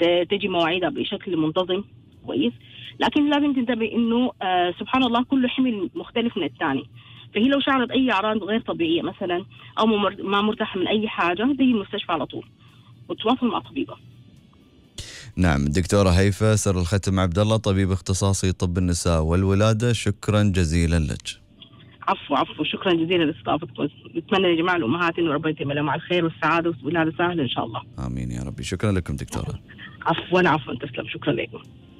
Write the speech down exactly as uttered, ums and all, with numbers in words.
تجي مواعيدها بشكل منتظم كويس، لكن لازم تنتبه انه آه سبحان الله كل حمل مختلف من الثاني. فهي لو شعرت اي اعراض غير طبيعيه مثلا او ما مرتاحه من اي حاجه تجي المستشفى على طول وتواصل مع طبيبه. نعم دكتورة هيفاء سر الختم عبد الله، طبيب اختصاصي طب النساء والولادة، شكرا جزيلا لك. عفو عفو، شكرا جزيلا لاستضافتكم. نتمنى يا جماعه الامهات انه ربنا يتم لهم على الخير والسعاده والولاده سهله ان شاء الله. امين يا ربي. شكرا لكم دكتورة. عفوا عفوا، تسلم، شكرا لكم.